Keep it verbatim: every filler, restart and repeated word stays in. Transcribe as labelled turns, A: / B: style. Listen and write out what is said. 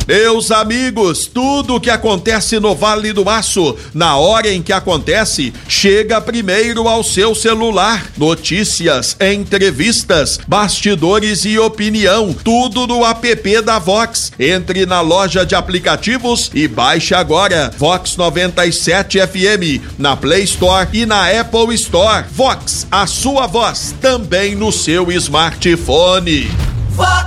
A: Meus amigos, tudo o que acontece no Vale do Aço, na hora em que acontece, chega primeiro ao seu celular. Notícias, entrevistas, bastidores e opinião, tudo no app da Vox. Entre na loja de aplicativos e baixe agora Vox noventa e sete F M na Play Store e na Apple Store. Vox, a sua voz também no seu smartphone.
B: Vox